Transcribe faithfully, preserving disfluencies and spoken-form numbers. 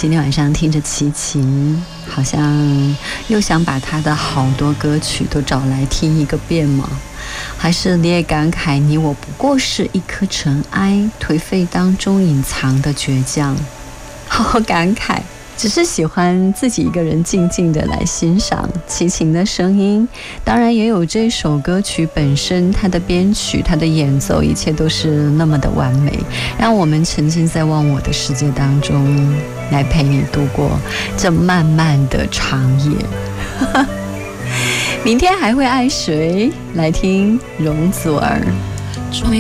今天晚上听着齐秦，好像又想把他的好多歌曲都找来听一个遍吗？还是你也感慨你我不过是一颗尘埃，颓废当中隐藏的倔强？好感慨，只是喜欢自己一个人静静的来欣赏齐秦的声音，当然也有这首歌曲本身，它的编曲、它的演奏，一切都是那么的完美，让我们沉浸在忘我的世界当中，来陪你度过这漫漫的长夜。明天还会爱谁？来听容祖儿。 终于